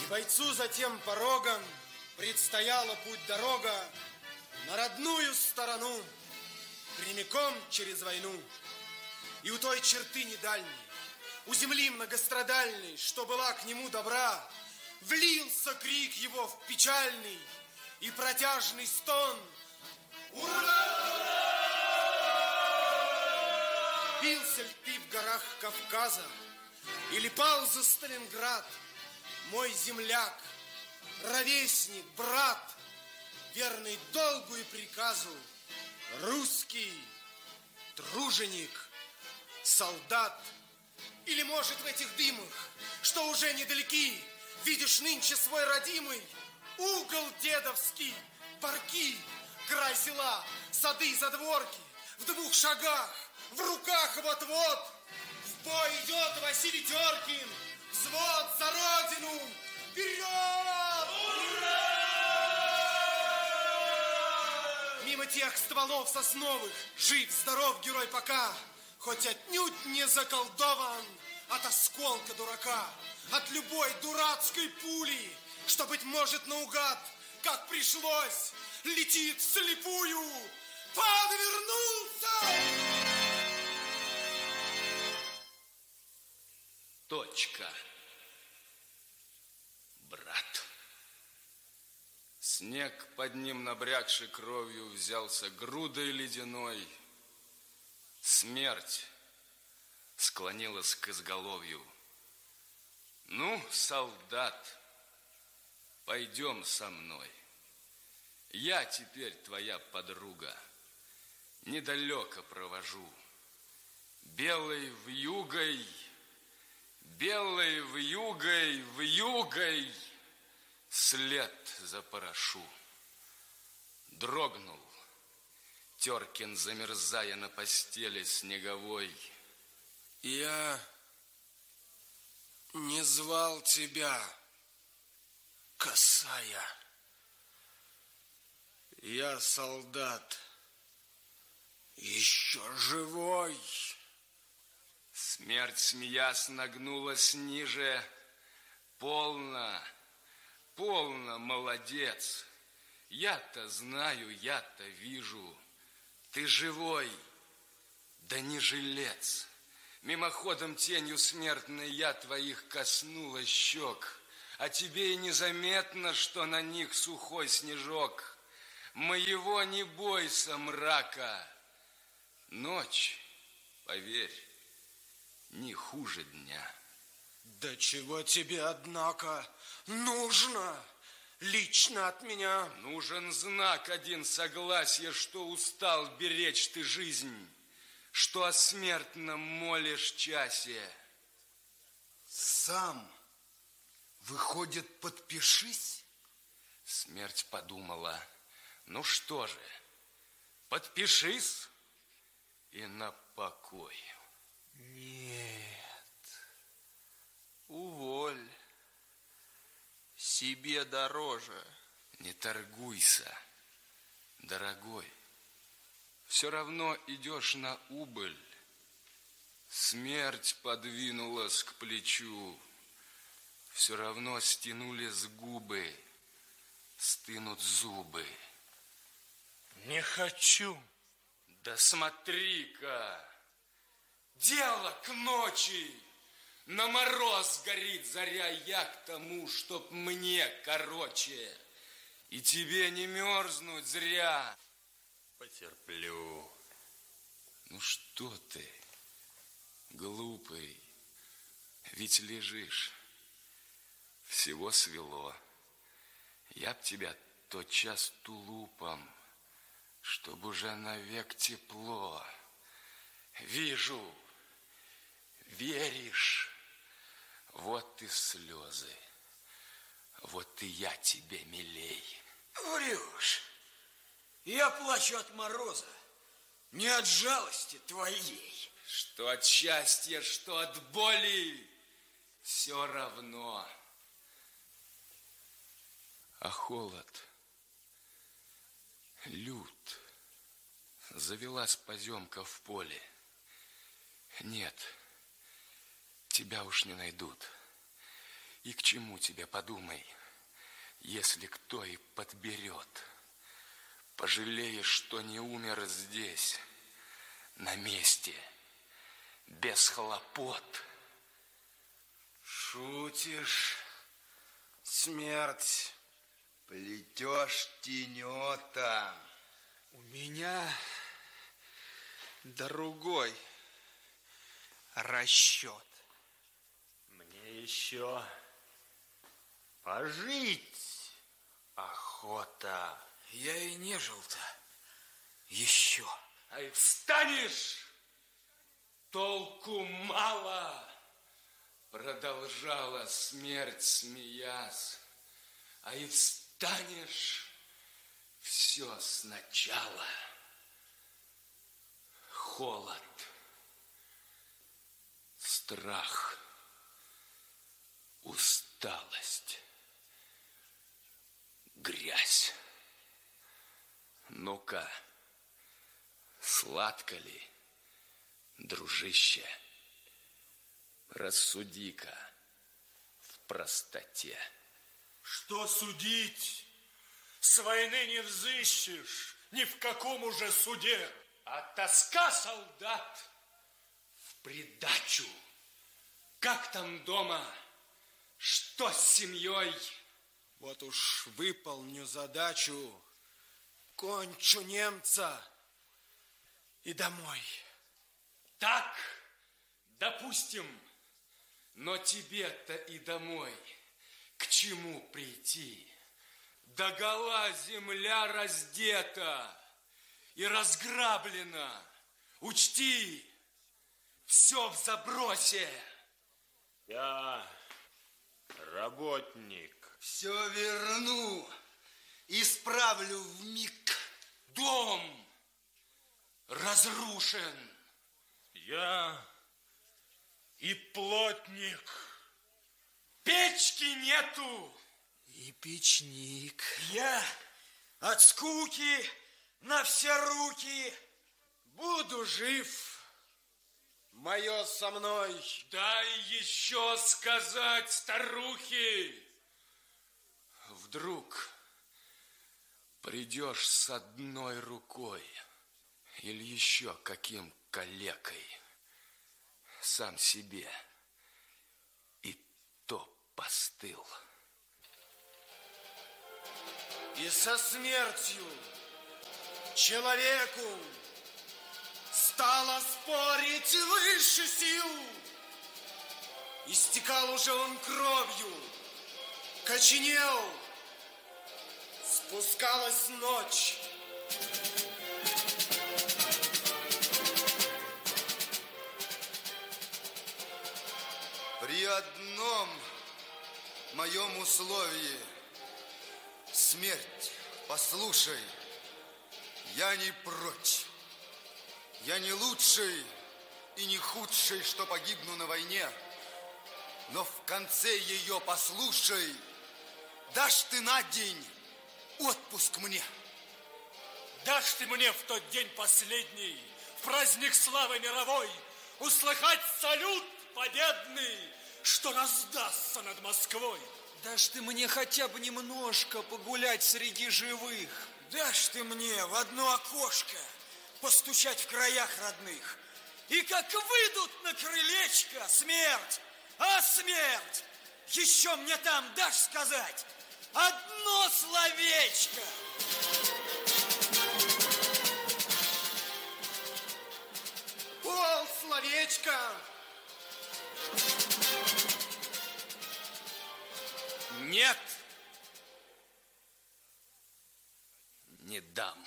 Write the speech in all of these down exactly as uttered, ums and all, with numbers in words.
Бойцу за тем порогом предстояла путь-дорога на родную сторону, прямиком через войну. И у той черты недальней, у земли многострадальной, что была к нему добра, влился крик его в печальный и протяжный стон. Ура! Бился ли ты в горах Кавказа или пал за Сталинград, мой земляк, ровесник, брат, верный долгу и приказу, русский труженик, солдат? Или, может, в этих дымах, что уже недалеки, видишь нынче свой родимый угол дедовский, парки, край села, сады, задворки, в двух шагах, в руках вот-вот. В бой идет Василий Теркин, взвод за родину, вперед! Ура! Мимо тех стволов сосновых, жив, здоров герой пока, хоть отнюдь не заколдован от осколка дурака, от любой дурацкой пули, что, быть может, наугад, как пришлось, летит вслепую, подвернулся! Точка. Брат. Снег под ним, набрякший кровью, взялся грудой ледяной. Смерть склонилась к изголовью. Ну, солдат, пойдем со мной. Я теперь твоя подруга, недалеко провожу. Белой вьюгой, белой вьюгой, вьюгой след запорошу. Дрогнул Теркин, замерзая на постели снеговой. Я не звал тебя, косая. Я солдат, еще живой. Смерть, смеясь, нагнулась ниже. Полно, полно, молодец. Я-то знаю, я-то вижу. Ты живой, да не жилец. Мимоходом тенью смертной я твоих коснулась щек, а тебе и незаметно, что на них сухой снежок. Моего не бойся мрака. Ночь, поверь, не хуже дня. Да чего тебе, однако, нужно лично от меня? Нужен знак один согласия, что устал беречь ты жизнь, что о смертном молишь часе. Сам, выходит, подпишись? Смерть подумала, ну что же, подпишись и на покой. Нет, уволь, себе дороже. Не торгуйся, дорогой, все равно идешь на убыль. Смерть подвинулась к плечу, все равно стянулись губы, стынут зубы. Не хочу. Да смотри-ка, дело к ночи. На мороз горит заря, я к тому, чтоб мне короче. И тебе не мерзнуть зря. Потерплю. Ну что ты, глупый, ведь лежишь, всего свело. Я б тебя тотчас тулупом, чтоб уже навек тепло. Вижу, веришь, вот и слезы, вот и я тебе милей. Врешь. Я плачу от мороза, не от жалости твоей. Что от счастья, что от боли, все равно. А холод, лют, завелась поземка в поле. Нет, тебя уж не найдут. И к чему тебе, подумай, если кто и подберет? Пожалеешь, что не умер здесь, на месте, без хлопот. Шутишь, смерть? Плетешь тенета. У меня другой расчет. Мне еще пожить охота. Я и не жил-то еще. А и встанешь, толку мало, продолжала смерть, смеясь. А и встанешь, все сначала. Холод, страх, усталость, грязь. Ну-ка, сладко ли, дружище? Рассуди-ка в простоте. Что судить? С войны не взыщешь ни в каком уже суде. А тоска солдат в придачу. Как там дома? Что с семьей? Вот уж выполню задачу, кончу немца и домой. Так, допустим, но тебе-то и домой к чему прийти? Догола земля раздета и разграблена. Учти, все в забросе. Я работник. Все верну, исправлю вмиг. Дом разрушен. Я и плотник. Печки нету. И печник. Я от скуки на все руки. Буду жив, мое со мной. Дай еще сказать, старухи. Вдруг придешь с одной рукой или еще каким калекой сам себе, и то постыл. И со смертью человеку стало спорить выше сил. Истекал уже он кровью, коченел, спускалась ночь. При одном моем условии, смерть, послушай, я не прочь. Я не лучший и не худший, что погибну на войне. Но в конце ее, послушай, дашь ты на день отпуск мне. Дашь ты мне в тот день последний, в праздник славы мировой, услыхать салют победный, что раздастся над Москвой. Дашь ты мне хотя бы немножко погулять среди живых. Дашь ты мне в одно окошко постучать в краях родных. И как выйдут на крылечко, смерть, а смерть, еще мне там дашь сказать одно словечко. Пол словечко. Нет, не дам.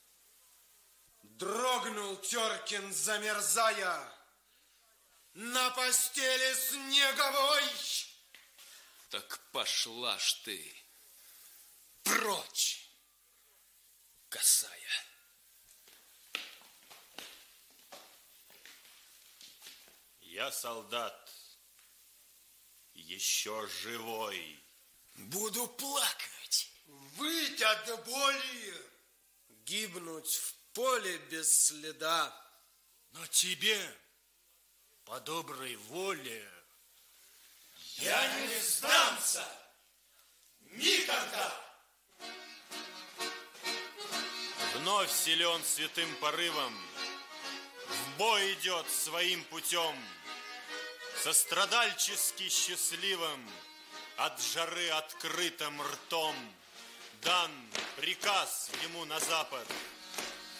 Дрогнул Теркин, замерзая на постели снеговой. Так пошла ж ты прочь, косая. Я солдат, еще живой. Буду плакать, выть от боли, гибнуть в поле без следа. Но тебе, по доброй воле, Я не сдамся никогда. Вновь силен святым порывом, в бой идет своим путем, сострадальчески счастливым, от жары открытым ртом. Дан приказ ему на запад